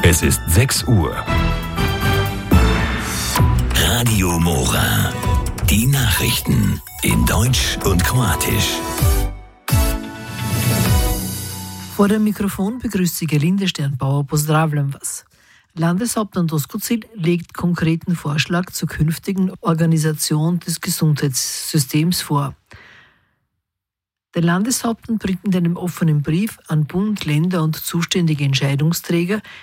Es ist 6 Uhr. Radio Mora. Die Nachrichten in Deutsch und Kroatisch. Vor dem Mikrofon begrüßt Sie Gerlinde Sternbauer. Pozdravljam vas. Landeshauptmann Doskozil legt konkreten Vorschlag zur künftigen Organisation des Gesundheitssystems vor. Der Landeshauptmann bringt in einem offenen Brief an Bund, Länder und zuständige Entscheidungsträger